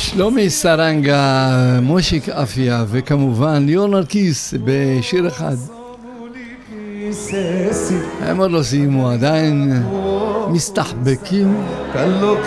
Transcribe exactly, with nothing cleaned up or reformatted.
שלומי סרנגה, מושיק אפיה וכמובן ליאור נרקיס בשיר אחד. הם עוד לא סיימו, עדיין מסתחבקים.